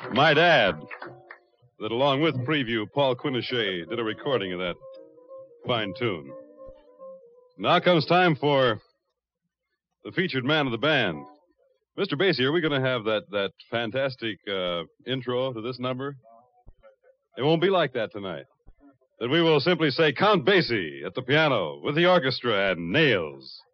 Might add that along with Preview, Paul Quinochet did a recording of that fine tune. Now comes time for the featured man of the band. Mr. Basie, are we going to have that fantastic intro to this number? It won't be like that tonight. That we will simply say Count Basie at the piano with the orchestra and Nails.